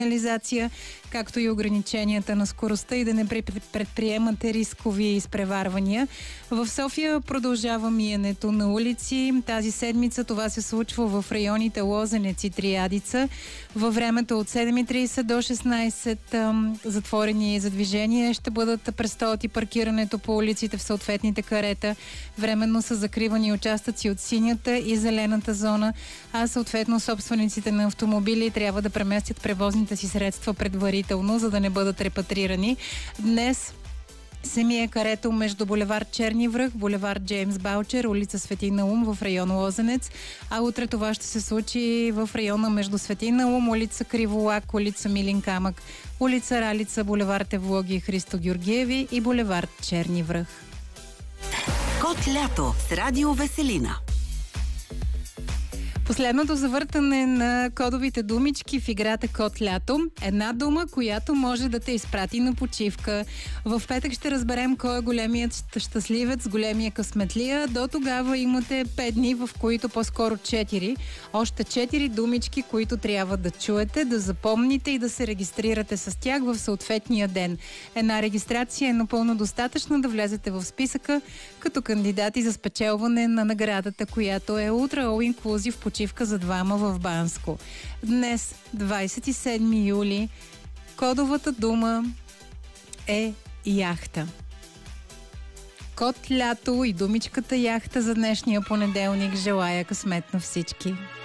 сигнализация, както и ограниченията на скоростта и да не предприемате рискови изпреварвания. В София продължава миенето на улици. Тази седмица това се случва в районите Лозенец и Триадица. Във времето от 7:30 до 16 затворени за движение ще бъдат престоят и паркирането по улиците в съответните карета. Временно са закривани участъци от синята и зелената зона, а съответно собствениците на автомобили трябва да преместят превозните си средства предварително, за да не бъдат репатрирани. Днес се мие карето между булевард Черни връх, булевард Джеймс Баучер, улица Свети Наум в район Лозенец, а утре това ще се случи в района между Свети Наум, улица Криволак, улица Милин камък, улица Ралица, булевард Евлоги Христо Георгиеви и булевард Черни връх. Кот лято с Радио Веселина. Последното завъртане на кодовите думички в играта Кот лято. Една дума, която може да те изпрати на почивка. В петък ще разберем кой е големият щастливец, големия късметлия. До тогава имате 5 дни, в които по-скоро 4. Още 4 думички, които трябва да чуете, да запомните и да се регистрирате с тях в съответния ден. Една регистрация е напълно достатъчна да влезете в списъка като кандидати за спечелване на наградата, която е Ultra All Inclusive почивка за двама в Банско. Днес, 27 юли, кодовата дума е яхта. Кот лято и думичката яхта за днешния понеделник. Желая късмет на всички!